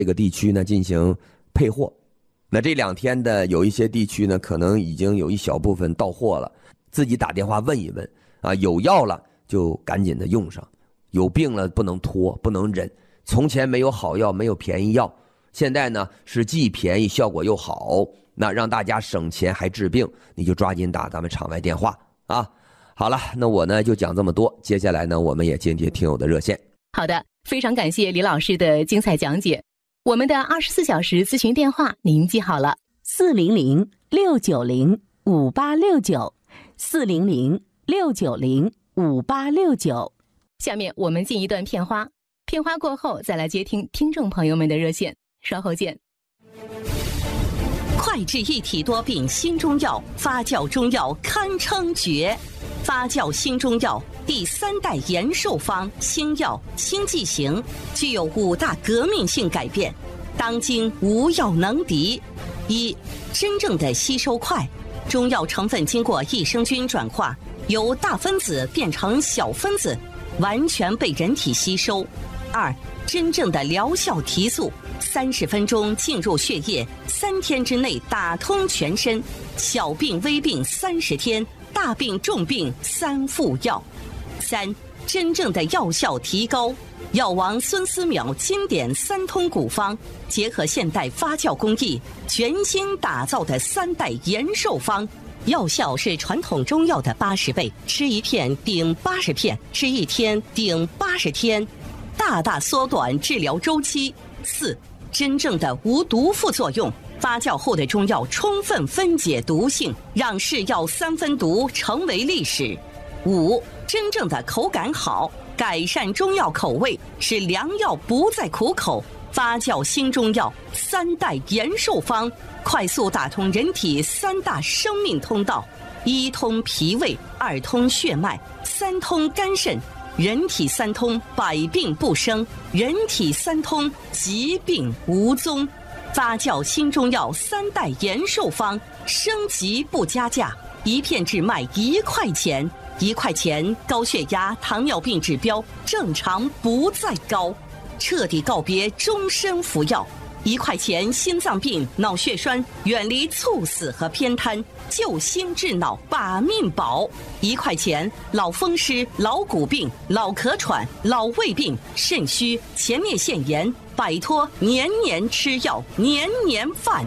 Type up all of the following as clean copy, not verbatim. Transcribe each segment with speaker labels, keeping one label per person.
Speaker 1: 这个地区呢进行配货。那这2天的有一些地区呢，可能已经有一小部分到货了，自己打电话问一问啊，有药了就赶紧的用上，有病了不能拖，不能忍。从前没有好药，没有便宜药，现在呢是既便宜效果又好，那让大家省钱还治病，你就抓紧打咱们场外电话啊。好了，那我呢就讲这么多，接下来呢我们也接听听友的热线。
Speaker 2: 好的，非常感谢李老师的精彩讲解。我们的24小时咨询电话您记好了，400-690-5869，400-690-5869。下面我们进一段片花，片花过后再来接听听众朋友们的热线，稍后见。
Speaker 3: 快治一体多病新中药，发酵中药堪称绝。发酵新中药第3代延寿方新药新剂型，具有5大革命性改变，当今无药能敌。1. 真正的吸收快，中药成分经过益生菌转化，由大分子变成小分子，完全被人体吸收。2. 真正的疗效提速，30分钟进入血液，3天之内打通全身，小病微病30天，大病重病3副药。3. 真正的药效提高，药王孙思邈经典3通古方，结合现代发酵工艺，全新打造的3代延寿方，药效是传统中药的80倍，吃1片顶80片，吃1天顶80天，大大缩短治疗周期。4. 真正的无毒副作用，发酵后的中药充分分解毒性，让是药3分毒成为历史。5. 真正的口感好，改善中药口味，使良药不再苦口。发酵新中药3代延寿方，快速打通人体3大生命通道：1通脾胃，2通血脉，3通肝肾。人体3通，百病不生；人体3通，疾病无踪。发酵新中药3代延寿方，升级不加价，1片只卖1块钱，1块钱高血压、糖尿病指标正常不再高，彻底告别终身服药。1块钱心脏病、脑血栓远离猝死和偏瘫，救心治脑把命保。1块钱老风湿、老骨病、老咳喘、老胃病、肾虚、前列腺炎，摆脱年年吃药、年年犯。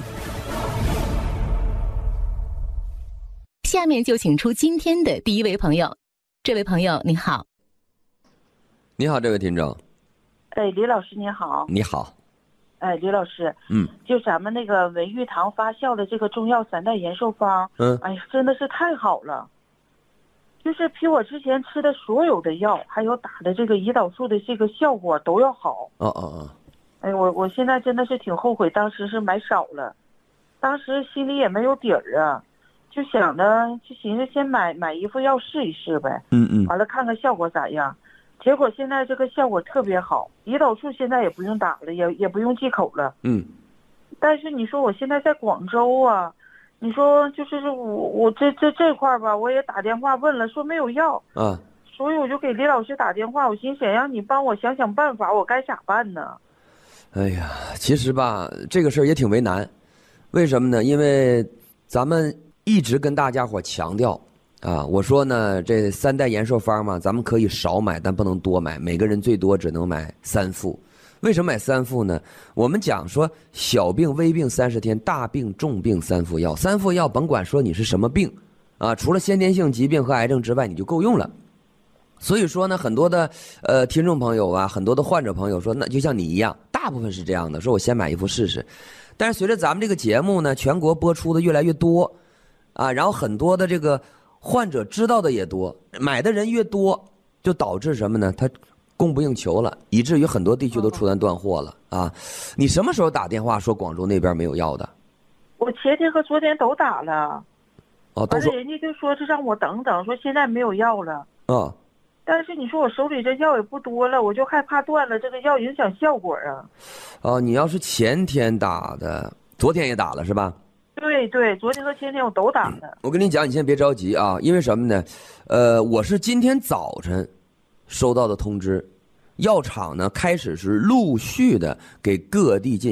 Speaker 2: 下面就请出今天的第一位朋友。这位朋友你好。
Speaker 1: 你好，这位听众。
Speaker 4: 哎，李老师你好。
Speaker 1: 你好。
Speaker 4: 哎，李老师，就咱们那个文玉堂发酵的这个中药3代延寿方，哎呀，真的是太好了，就是比我之前吃的所有的药，还有打的这个胰岛素的这个效果都要好。哎，我现在真的是挺后悔，当时是买少了，当时心里也没有底儿啊，就想着就寻思先买一副药试一试呗，完了看看效果咋样。结果现在这个效果特别好，胰岛素现在也不用打了，也不用忌口了。但是你说我现在在广州啊，你说就是我这块吧，我也打电话问了，说没有药啊，所以我就给李老师打电话，我心想让你帮我想想办法，我该咋办呢？
Speaker 1: 哎呀，其实吧，这个事儿也挺为难，为什么呢？因为咱们一直跟大家伙强调。我说呢，这3代延寿方嘛，咱们可以少买，但不能多买，每个人最多只能买3副。为什么买3副呢？我们讲说小病微病30天，大病重病3副药，3副药甭管说你是什么病啊，除了先天性疾病和癌症之外，你就够用了。所以说呢，很多的听众朋友啊，很多的患者朋友说，那就像你一样，大部分是这样的，说我先买一副试试。但是随着咱们这个节目呢，全国播出的越来越多啊，然后很多的这个患者知道的也多，买的人越多，就导致什么呢？他供不应求了，以至于很多地区都出现断货了啊！你什么时候打电话说广州那边没有药的？
Speaker 4: 我前天和昨天都打了，
Speaker 1: 都说
Speaker 4: 人家就说是让我等等，说现在没有药了。但是你说我手里这药也不多了，我就害怕断了，这个药影响效果啊。
Speaker 1: 你要是前天打的，昨天也打了是吧？
Speaker 4: 对，昨天和前天我都打了。
Speaker 1: 我跟你讲，你先别着急啊，因为什么呢？我是今天早晨收到的通知，药厂呢开始是陆续的给各地进